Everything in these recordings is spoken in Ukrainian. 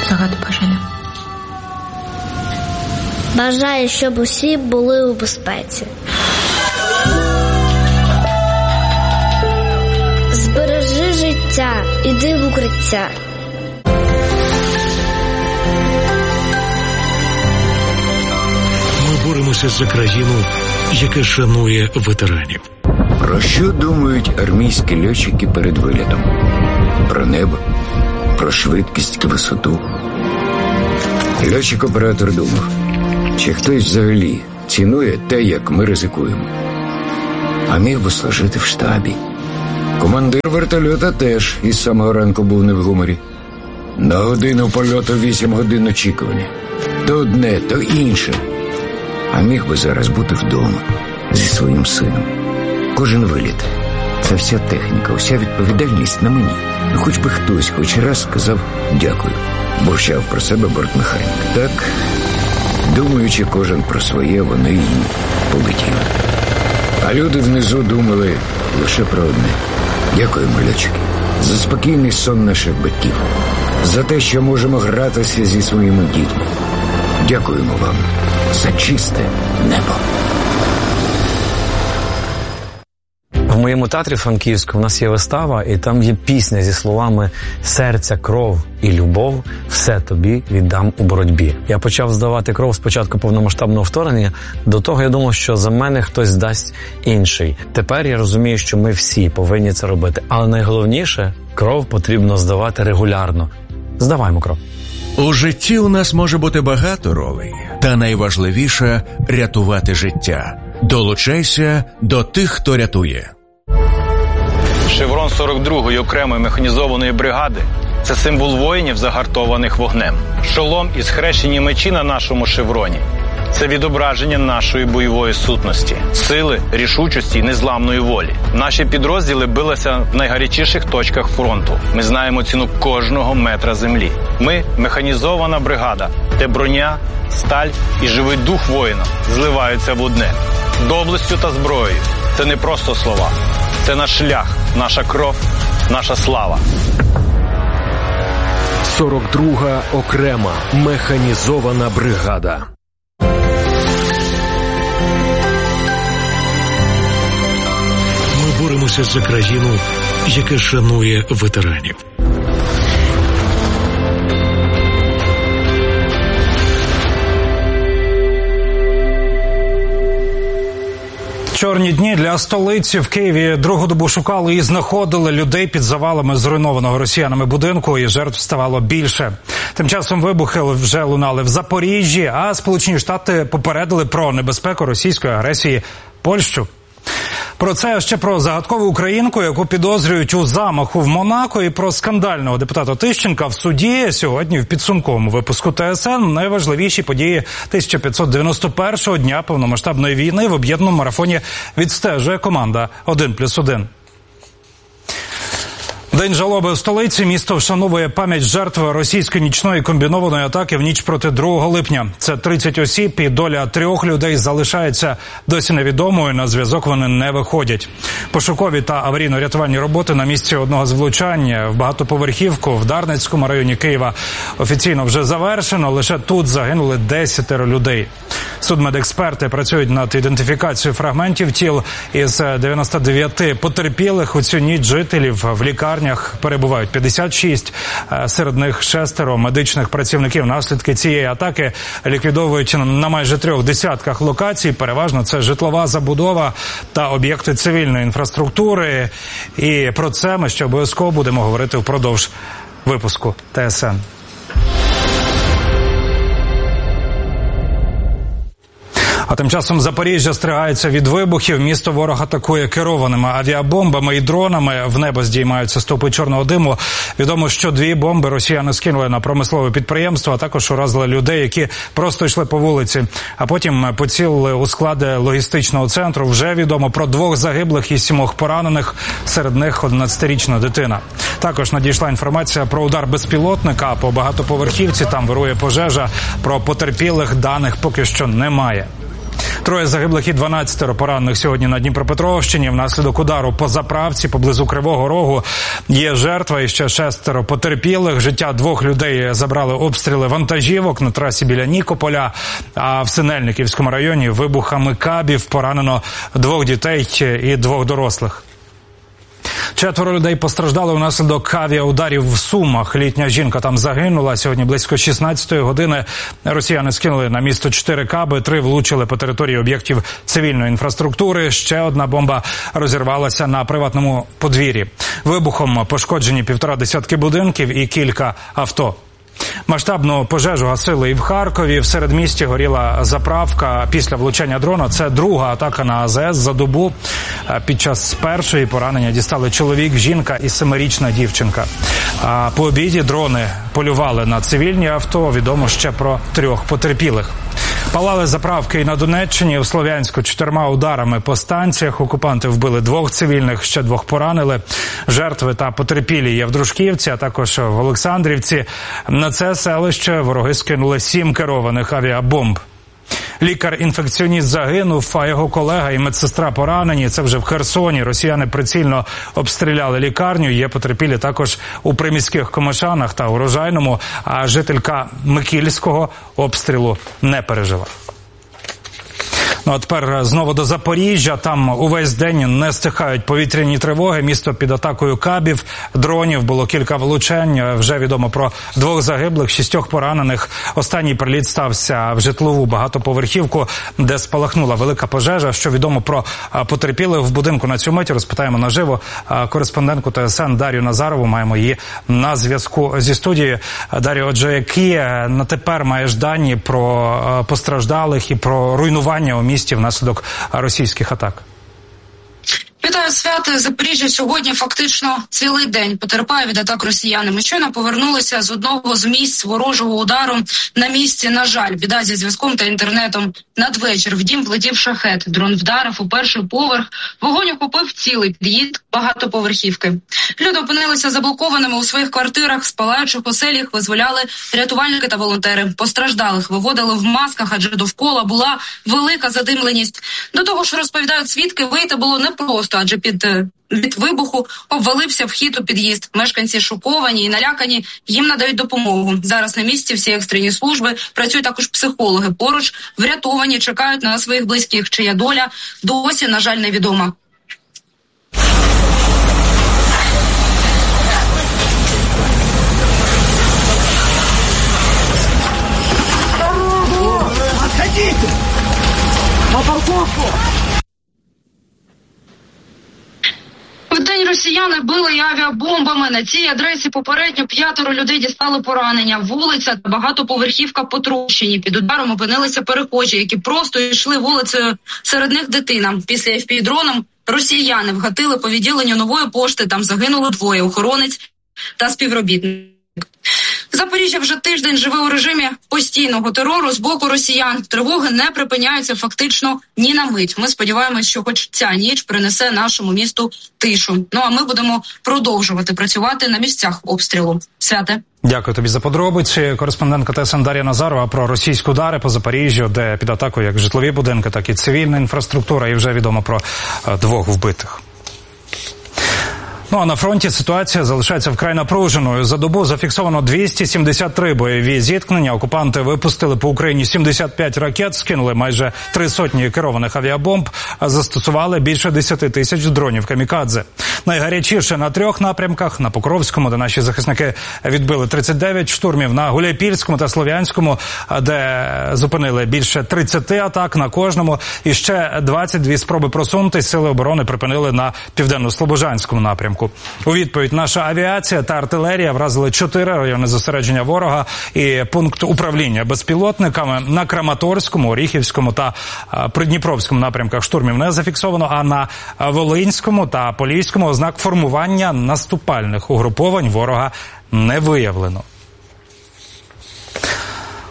заради бажання. Бажаю, щоб усі були у безпеці. Збережи життя, іди в укриття. Ми боремося за країну, яка шанує ветеранів. Про що думають армійські льотчики перед вилітом? Про небо? Про швидкість та висоту? Льотчик-оператор думав, чи хтось взагалі цінує те, як ми ризикуємо. А міг би служити в штабі. Командир вертольота теж із самого ранку був не в гуморі. На годину польоту 8 годин очікування. То одне, то інше. А міг би зараз бути вдома зі своїм сином. Кожен виліт – це вся техніка, вся відповідальність на мені. Хоч би хтось хоч раз сказав «дякую», бурчав про себе бортмеханік. Так, думаючи кожен про своє, вони й полетіли. А люди внизу думали лише про одне. Дякуємо, льотчики, за спокійний сон наших батьків, за те, що можемо гратися зі своїми дітьми. Дякуємо вам за чисте небо. В моєму театрі Франківську у нас є вистава, і там є пісня зі словами «Серця, кров і любов, все тобі віддам у боротьбі». Я почав здавати кров з початку повномасштабного вторгнення. До того я думав, що за мене хтось дасть інший. Тепер я розумію, що ми всі повинні це робити. Але найголовніше – кров потрібно здавати регулярно. Здаваймо кров. У житті у нас може бути багато ролей. Та найважливіше – рятувати життя. Долучайся до тих, хто рятує. Шеврон 42-ї окремої механізованої бригади – це символ воїнів, загартованих вогнем. Шолом і схрещені мечі на нашому шевроні – це відображення нашої бойової сутності, сили, рішучості і незламної волі. Наші підрозділи билися в найгарячіших точках фронту. Ми знаємо ціну кожного метра землі. Ми – механізована бригада, де броня, сталь і живий дух воїна зливаються в одне. Доблестю та зброєю – це не просто слова. Це наш шлях, наша кров, наша слава. 42-га окрема механізована бригада. Ми боремося за країну, яка шанує ветеранів. Чорні дні для столиці. В Києві другу добу шукали і знаходили людей під завалами зруйнованого росіянами будинку, і жертв ставало більше. Тим часом вибухи вже лунали в Запоріжжі, а Сполучені Штати попередили про небезпеку російської агресії Польщу. Про це, ще про загадкову українку, яку підозрюють у замаху в Монако, і про скандального депутата Тищенка в суді. Сьогодні в підсумковому випуску ТСН найважливіші події 1591-го дня повномасштабної війни в об'єднаному марафоні відстежує команда «1+1». День жалоби у столиці. Місто вшановує пам'ять жертв російської нічної комбінованої атаки в ніч проти 2 липня. Це 30 осіб, і доля 3 людей залишається досі невідомою. На зв'язок вони не виходять. Пошукові та аварійно-рятувальні роботи на місці одного з влучань в багатоповерхівку в Дарницькому районі Києва офіційно вже завершено. Лише тут загинули 10 людей. Судмедексперти працюють над ідентифікацією фрагментів тіл. Із 99 потерпілих у цю ніч жителів в лікарнях перебувають 56. Серед них 6 медичних працівників. Наслідки цієї атаки ліквідовують на майже 3 десятках локацій. Переважно це житлова забудова та об'єкти цивільної інфраструктури. І про це ми ще обов'язково будемо говорити впродовж випуску ТСН. А тим часом Запоріжжя стригається від вибухів. Місто ворог атакує керованими авіабомбами і дронами. В небо здіймаються стовпи чорного диму. Відомо, що 2 бомби росіяни скинули на промислове підприємство, а також уразили людей, які просто йшли по вулиці. А потім поцілили у склади логістичного центру. Вже відомо про 2 загиблих і 7 поранених. Серед них 11-річна дитина. Також надійшла інформація про удар безпілотника по багатоповерхівці. Там вирує пожежа. Про потерпілих даних поки що немає. 3 загиблих і 12 поранених сьогодні на Дніпропетровщині. Внаслідок удару по заправці поблизу Кривого Рогу є жертва і ще 6 потерпілих. Життя 2 людей забрали обстріли вантажівок на трасі біля Нікополя, а в Синельниківському районі вибухами кабів поранено 2 дітей і 2 дорослих. 4 людей постраждали внаслідок авіаударів в Сумах. Літня жінка там загинула. Сьогодні близько 16-ї години росіяни скинули на місто 4 каби, 3 влучили по території об'єктів цивільної інфраструктури. Ще одна бомба розірвалася на приватному подвір'ї. Вибухом пошкоджені 1,5 десятки будинків і кілька авто. Масштабну пожежу гасили і в Харкові. В середмісті горіла заправка після влучання дрона. Це друга атака на АЗС за добу. Під час першої поранення дістали чоловік, жінка і 7-річна дівчинка. По обіді дрони полювали на цивільні авто. Відомо ще про 3 потерпілих. Палали заправки і на Донеччині. У Слов'янську 4 ударами по станціях. Окупанти вбили 2 цивільних, ще 2 поранили. Жертви та потерпілі є в Дружківці, а також в Олександрівці. На це селище вороги скинули 7 керованих авіабомб. Лікар-інфекціоніст загинув, а його колега і медсестра поранені. Це вже в Херсоні. Росіяни прицільно обстріляли лікарню. Є потерпілі також у приміських Комишанах та Урожайному, а жителька Микільського обстрілу не пережила. Ну а тепер знову до Запоріжжя. Там увесь день не стихають повітряні тривоги. Місто під атакою кабів, дронів. Було кілька влучень. Вже відомо про 2 загиблих, 6 поранених. Останній приліт стався в житлову багатоповерхівку, де спалахнула велика пожежа. Що відомо про потерпілих в будинку на цю мить, розпитаємо наживо кореспондентку ТСН Дар'ю Назарову. Маємо її на зв'язку зі студією. Дар'ю, отже, які на тепер маєш дані про постраждалих і про руйнування у місті внаслідок російських атак? Вітаю, Свято. Запоріжжя сьогодні фактично цілий день потерпає від атак росіян. Ми щойно повернулися з одного з місць ворожого удару на місці. На жаль, біда зі зв'язком та інтернетом. Надвечір в дім влетів шахет. Дрон вдарив у перший поверх. Вогонь охопив цілий під'їзд багатоповерхівки. Люди опинилися заблокованими у своїх квартирах. З палаючих осель їх визволяли рятувальники та волонтери. Постраждалих виводили в масках, адже довкола була велика задимленість. До того ж, розповідають свідки, вийти було непросто, адже від вибуху обвалився вхід у під'їзд. Мешканці шоковані і налякані, їм надають допомогу. Зараз на місці всі екстрені служби, працюють також психологи. Поруч врятовані чекають на своїх близьких, чия доля досі, на жаль, невідома. Вдень росіяни били авіабомбами. На цій адресі попередньо 5 людей дістали поранення. Вулиця та багатоповерхівка потрощені. Під ударом опинилися перехожі, які просто йшли вулицею, серед них дитина. Після FPV-дроном росіяни вгатили по відділенню Нової пошти. Там загинуло 2 – охоронець та співробітник. Запоріжжя вже тиждень живе у режимі постійного терору з боку росіян. Тривоги не припиняються фактично ні на мить. Ми сподіваємось, що хоч ця ніч принесе нашому місту тишу. Ну а ми будемо продовжувати працювати на місцях обстрілу. Святе. Дякую тобі за подробиці. Кореспондентка ТСН Дар'я Назарова про російські удари по Запоріжжю, де під атакою як житлові будинки, так і цивільна інфраструктура. І вже відомо про 2 вбитих. Ну а на фронті ситуація залишається вкрай напруженою. За добу зафіксовано 273 бойові зіткнення. Окупанти випустили по Україні 75 ракет, скинули майже 3 сотні керованих авіабомб, а застосували більше 10 тисяч дронів камікадзе. Найгарячіше на 3 напрямках: на Покровському, де наші захисники відбили 39 штурмів, на Гуляйпільському та Слов'янському, де зупинили більше 30 атак на кожному, і ще 22 спроби просунутись сили оборони припинили на Південно-Слобожанському напрямку. У відповідь наша авіація та артилерія вразили 4 райони зосередження ворога і пункт управління безпілотниками. На Краматорському, Оріхівському та Придніпровському напрямках штурмів не зафіксовано, а на Волинському та Поліському ознак формування наступальних угруповань ворога не виявлено.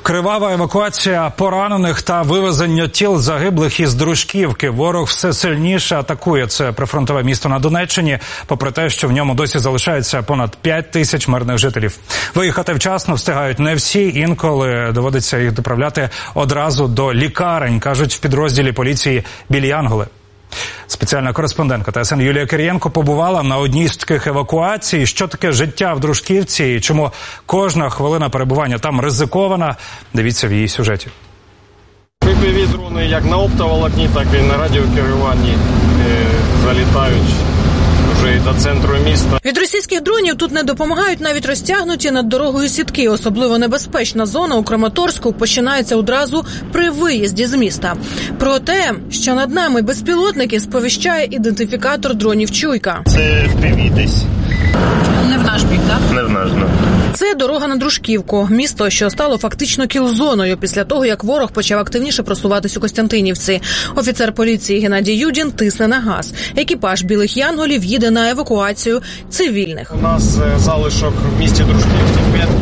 Кривава евакуація поранених та вивезення тіл загиблих із Дружківки. Ворог все сильніше атакує це прифронтове місто на Донеччині, попри те, що в ньому досі залишається понад 5 тисяч мирних жителів. Виїхати вчасно встигають не всі, інколи доводиться їх доправляти одразу до лікарень, кажуть в підрозділі поліції «Білі Янголи». Спеціальна кореспондентка ТСН Юлія Кирієнко побувала на одній з таких евакуацій. Що таке життя в Дружківці і чому кожна хвилина перебування там ризикована? Дивіться в її сюжеті. ФПВ-дрони як на оптоволокні, так і на радіокеруванні залітають вже і до центру міста. Від російських дронів тут не допомагають навіть розтягнуті над дорогою сітки. Особливо небезпечна зона у Краматорську починається одразу при виїзді з міста. Про те, що над нами безпілотники, сповіщає ідентифікатор дронів «Чуйка». Це ФПВ десь. Не в наш бік, так? Не в наш, no. Це дорога на Дружківку. Місто, що стало фактично кіл-зоною після того, як ворог почав активніше просуватись у Костянтинівці. Офіцер поліції Геннадій Юдін тисне на газ. Екіпаж «Білих Янголів» їде на евакуацію цивільних. У нас залишок в місті Дружківці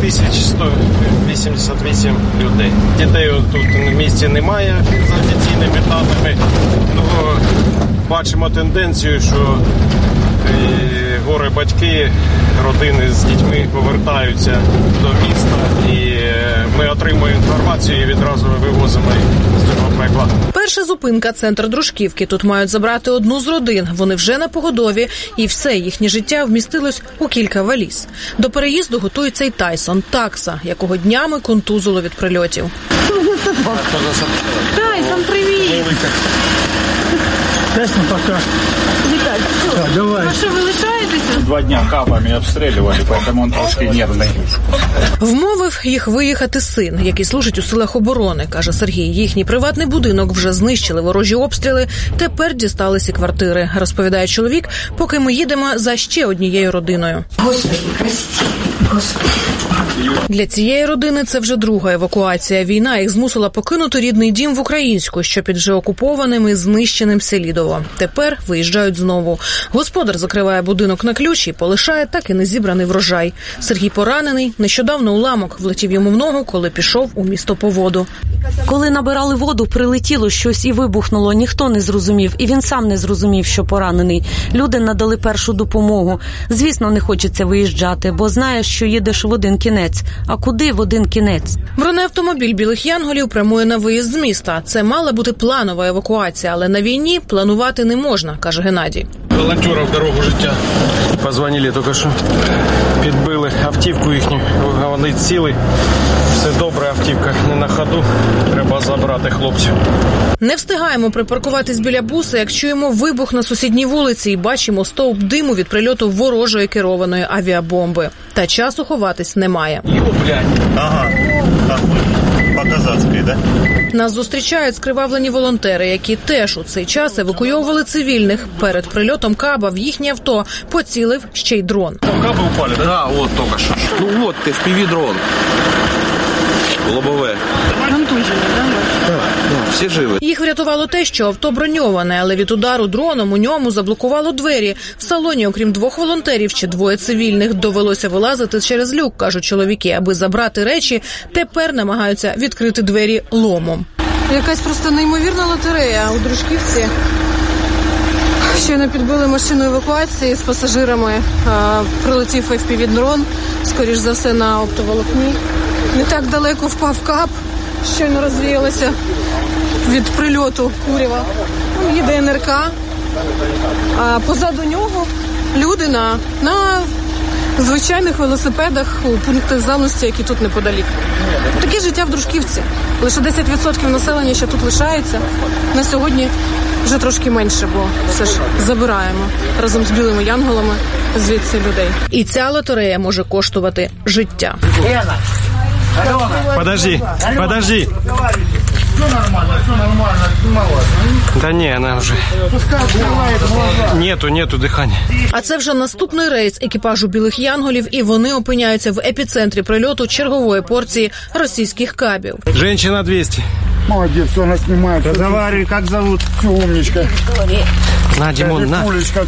5188 людей. Дітей тут в місті немає за офіційними даними. Бачимо тенденцію, що горе-батьки, родини з дітьми повертаються до міста, і ми отримуємо інформацію і відразу вивозимо їх з цього пекла. Перша зупинка – центр Дружківки. Тут мають забрати одну з родин. Вони вже на погодові, і все їхнє життя вмістилось у кілька валіз. До переїзду готується й Тайсон – такса, якого днями контузило від прильотів. Тайсон, привіт! Тайсон, пока. Віталь, давай. А що, ви лишаєтеся? 2 дня кабами обстрілювали, тому він трошки нервний. Вмовив їх виїхати син, який служить у силах оборони, каже Сергій. Їхній приватний будинок вже знищили ворожі обстріли, тепер дісталися квартири, розповідає чоловік, поки ми їдемо за ще однією родиною. Господи, прости, Господи. Для цієї родини це вже друга евакуація. Війна їх змусила покинути рідний дім в Українську, що під вже окупованим і знищеним Селідово. Тепер виїжджають знову. Господар закриває будинок на ключ і полишає так і не зібраний врожай. Сергій поранений. Нещодавно уламок влетів йому в ногу, коли пішов у місто по воду. Коли набирали воду, прилетіло щось і вибухнуло. Ніхто не зрозумів. І він сам не зрозумів, що поранений. Люди надали першу допомогу. Звісно, не хочеться виїжджати, бо знаєш, що їдеш в один кінець. А куди в один кінець? Бронеавтомобіль «Білих Янголів» прямує на виїзд з міста. Це мала бути планова евакуація, але на війні планувати не можна, каже Геннадій. Волонтерів дорогу життя. Позвонили тільки що. Підбили автівку їхню. Вони ціли. Все добре, автівка не на ходу. Треба забрати хлопців. Не встигаємо припаркуватись біля буса, як чуємо вибух на сусідній вулиці і бачимо стовп диму від прильоту ворожої керованої авіабомби. Та часу ховатись немає. Ага. По-казацькій, да? Нас зустрічають скривавлені волонтери, які теж у цей час евакуйовували цивільних. Перед прильотом каба в їхнє авто поцілив ще й дрон. Каби упали, да? Да, от тільки що. Ну от, FPV-дрон. Лобове. Контужені, да? Всі живі. Їх врятувало те, що авто броньоване, але від удару дроном у ньому заблокувало двері. В салоні, окрім 2 волонтерів, ще 2 цивільних. Довелося вилазити через люк, кажуть чоловіки. Аби забрати речі, тепер намагаються відкрити двері ломом. Якась просто неймовірна лотерея у Дружківці. Щойно підбили машину евакуації з пасажирами. Прилетів FPV-дрон, скоріш за все, на оптоволокні. Не так далеко впав кап, щойно розвіялося від прильоту курява. Там їде НРК, а позаду нього люди на звичайних велосипедах у пунктах зданості, які тут неподалік. Таке життя в Дружківці. Лише 10% населення ще тут лишається. На сьогодні вже трошки менше, бо все ж забираємо разом з білими янголами звідси людей. І ця лотерея може коштувати життя. Подожди. Все нормально, Да не, она уже. Нету дыхания. А це вже наступний рейс екіпажу «Білих Янголів», і вони опиняються в епіцентрі прильоту чергової порції російських кабів. Женщина 200. Молодец, все она снимает. Разговаривай, как зовут? Все, умничка. На, Дімон, на.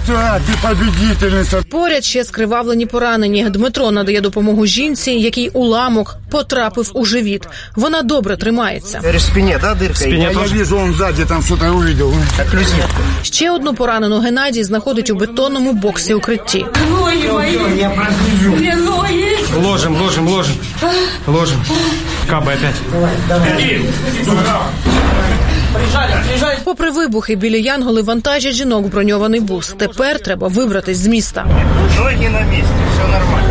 Поряд ще скривавлені поранені. Дмитро надає допомогу жінці, який уламок потрапив у живіт. Вона добре тримається. В спині, да, дирка? Я вижу, он сзади там что-то увидел. Ще одну поранену Геннадій знаходить у бетонному боксі укритті. Ложим. Кабай опять. Попри вибухи, білі янголи вантажать жінок в броньований бус. Тепер треба вибратись з міста. Ноги на місці, все нормально.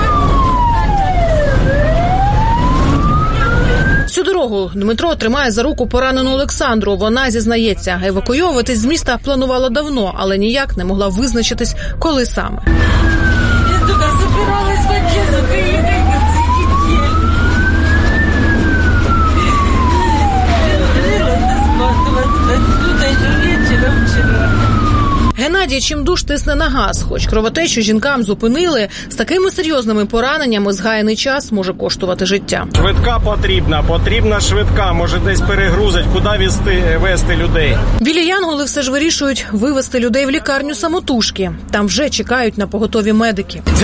Всю дорогу Дмитро тримає за руку поранену Олександру. Вона зізнається, евакуйовуватись з міста планувала давно, але ніяк не могла визначитись, коли саме. Я тільки збиралась вообще за приїхати на ці дітей. Геннадій чимдуж тисне на газ. Хоч кровотечу жінкам зупинили, з такими серйозними пораненнями згаяний час може коштувати життя. Швидка потрібна швидка. Може десь перегрузить, куди везти людей. Білі янголи все ж вирішують вивезти людей в лікарню самотужки. Там вже чекають на поготові медики.